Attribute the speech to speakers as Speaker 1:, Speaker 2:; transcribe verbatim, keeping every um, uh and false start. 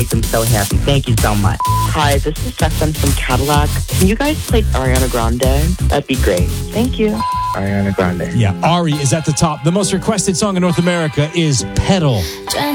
Speaker 1: make them so happy. Thank you so much.
Speaker 2: Hi, this is Stefan from Cadillac. Can you guys play Ariana Grande? That'd be great. Thank you.
Speaker 1: Ariana Grande.
Speaker 3: Yeah, Ari is at the top. The most requested song in North America is Pedal.